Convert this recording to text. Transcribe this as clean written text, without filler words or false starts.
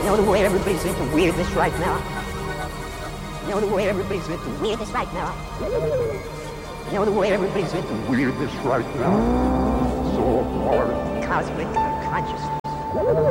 You know the way everybody's into weirdness right now? You know the way everybody's into weirdness right now? You know the way everybody's into weirdness right now? So hard. Cosmic consciousness.